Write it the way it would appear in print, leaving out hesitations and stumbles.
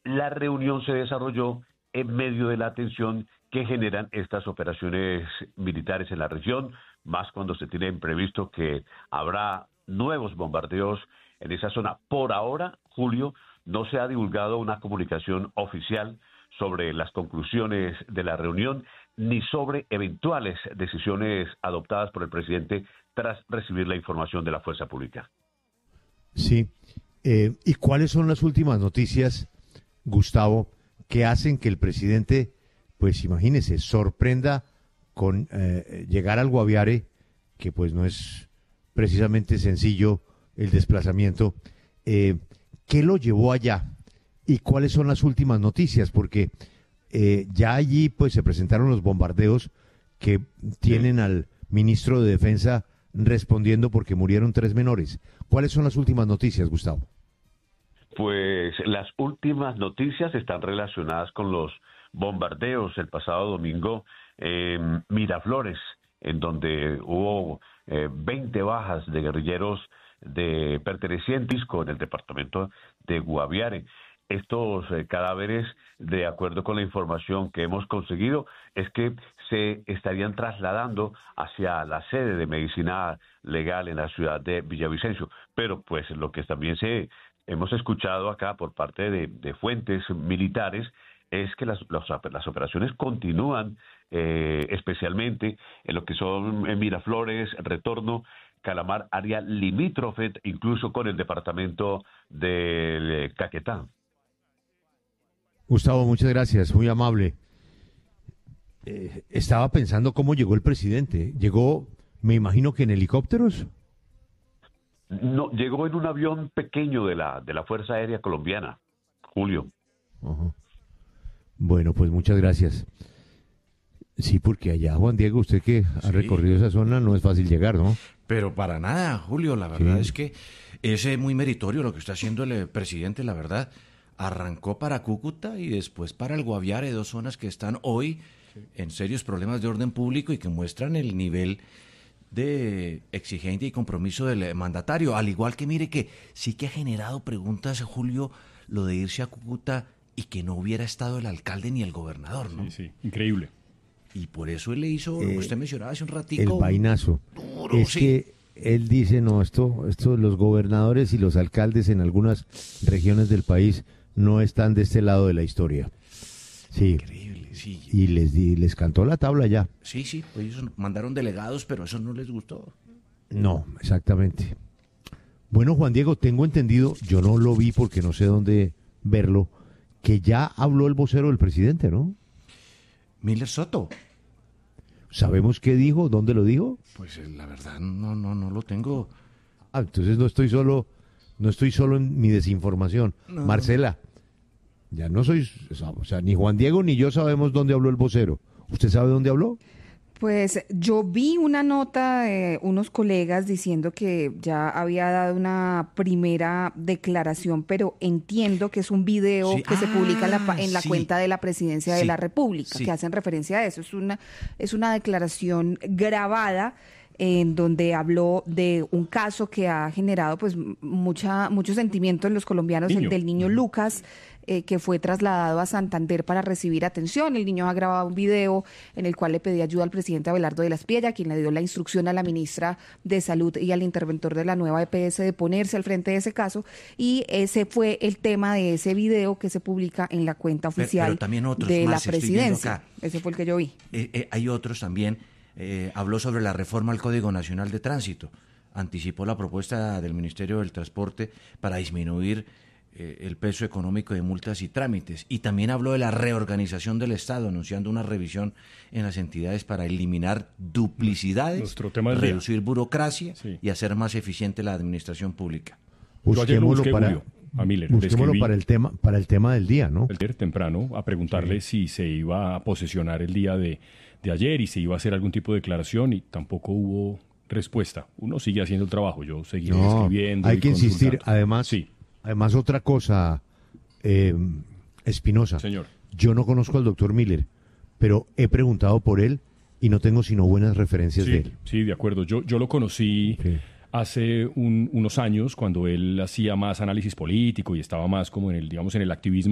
La reunión se desarrolló en medio de la tensión que generan estas operaciones militares en la región, más cuando se tiene previsto que habrá nuevos bombardeos en esa zona. Por ahora, Julio, no se ha divulgado una comunicación oficial sobre las conclusiones de la reunión ni sobre eventuales decisiones adoptadas por el presidente tras recibir la información de la fuerza pública. Sí. ¿Y cuáles son las últimas noticias, Gustavo, que hacen que el presidente, pues imagínese, sorprenda con llegar al Guaviare, que pues no es precisamente sencillo el desplazamiento? ¿Qué lo llevó allá? ¿Y cuáles son las últimas noticias? Porque ya allí pues se presentaron los bombardeos que tienen al ministro de Defensa respondiendo porque murieron 3 menores. ¿Cuáles son las últimas noticias, Gustavo? Pues las últimas noticias están relacionadas con los bombardeos el pasado domingo en Miraflores, en donde hubo 20 bajas de guerrilleros pertenecientes en el departamento de Guaviare. Estos cadáveres, de acuerdo con la información que hemos conseguido, es que se estarían trasladando hacia la sede de medicina legal en la ciudad de Villavicencio. Pero pues lo que también hemos escuchado acá por parte de fuentes militares es que las operaciones continúan, especialmente en lo que son Miraflores, Retorno, Calamar, área limítrofe, incluso con el departamento de Caquetá. Gustavo, muchas gracias, muy amable. Estaba pensando cómo llegó el presidente. ¿Llegó, me imagino que en helicópteros? No, llegó en un avión pequeño de la Fuerza Aérea Colombiana, Julio. Uh-huh. Bueno, pues muchas gracias. Sí, porque allá, Juan Diego, usted que ha recorrido esa zona, no es fácil llegar, ¿no? Pero para nada, Julio, la verdad es que es muy meritorio lo que está haciendo el presidente, la verdad. Arrancó para Cúcuta y después para el Guaviare, 2 zonas que están hoy en serios problemas de orden público y que muestran el nivel de exigencia y compromiso del mandatario. Al igual que mire que sí que ha generado preguntas, Julio, lo de irse a Cúcuta y que no hubiera estado el alcalde ni el gobernador, ¿no? Sí, increíble. Y por eso él le hizo lo que usted mencionaba hace un ratico. El vainazo. Duro, es que él dice, no, esto los gobernadores y los alcaldes en algunas regiones del país no están de este lado de la historia. Sí. Increíble, sí. Y les cantó la tabla ya. Sí, pues ellos mandaron delegados, pero eso no les gustó. No, exactamente. Bueno, Juan Diego, tengo entendido, yo no lo vi porque no sé dónde verlo, que ya habló el vocero del presidente, ¿no? Miller Soto. ¿Sabemos qué dijo? ¿Dónde lo dijo? Pues la verdad no lo tengo. Ah, entonces no estoy solo en mi desinformación. No. Marcela, ya no soy, o sea, ni Juan Diego ni yo sabemos dónde habló el vocero. ¿Usted sabe dónde habló? Pues yo vi una nota de unos colegas diciendo que ya había dado una primera declaración, pero entiendo que es un video que se publica en la cuenta de la Presidencia de la República, que hacen referencia a eso. Es una declaración grabada en donde habló de un caso que ha generado pues mucho sentimiento en los colombianos, el del niño Lucas, que fue trasladado a Santander para recibir atención. El niño ha grabado un video en el cual le pedía ayuda al presidente Abelardo de la Espriella, quien le dio la instrucción a la ministra de Salud y al interventor de la nueva EPS de ponerse al frente de ese caso, y ese fue el tema de ese video que se publica en la cuenta oficial pero también otros, de Marce, la presidencia. Ese fue el que yo vi. Hay otros también. Habló sobre la reforma al Código Nacional de Tránsito, anticipó la propuesta del Ministerio del Transporte para disminuir el peso económico de multas y trámites, y también habló de la reorganización del Estado, anunciando una revisión en las entidades para eliminar duplicidades, reducir burocracia y hacer más eficiente la administración pública. Busquémoslo para el tema del día, ¿no? Ayer temprano a preguntarle si se iba a posesionar el día de ayer y si iba a hacer algún tipo de declaración, y tampoco hubo respuesta. Uno sigue haciendo el trabajo, yo seguiré escribiendo. Hay que insistir, además otra cosa, Espinosa. Señor. Yo no conozco al doctor Miller, pero he preguntado por él y no tengo sino buenas referencias de él. Sí, de acuerdo. Yo lo conocí hace unos años cuando él hacía más análisis político y estaba más como en el activismo